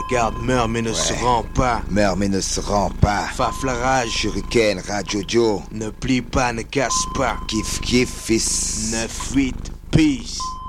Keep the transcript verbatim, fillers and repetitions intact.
Garde meurt mais ne Ouais. se rend pas. Meurs mais ne se rend pas. Faf la rage. Shuriken, Rajojo. Ne plie pas, ne casse pas. Kiff kiff fils. neuf huit, peace.